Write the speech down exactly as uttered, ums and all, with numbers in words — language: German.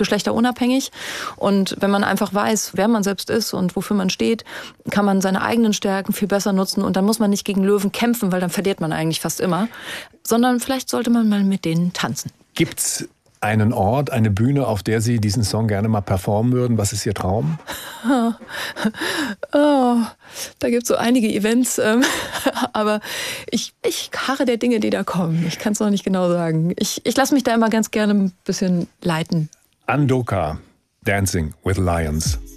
geschlechterunabhängig. Und wenn man einfach weiß, wer man selbst ist und wofür man steht, kann man seine eigenen Stärken viel besser nutzen. Und dann muss man nicht gegen Löwen kämpfen, weil dann verliert man eigentlich fast immer. Sondern vielleicht sollte man mal mit denen tanzen. Gibt's einen Ort, eine Bühne, auf der Sie diesen Song gerne mal performen würden? Was ist Ihr Traum? Oh, da gibt es so einige Events, ähm, aber ich, ich harre der Dinge, die da kommen. Ich kann es noch nicht genau sagen. Ich, ich lasse mich da immer ganz gerne ein bisschen leiten. Andoka, Dancing with Lions.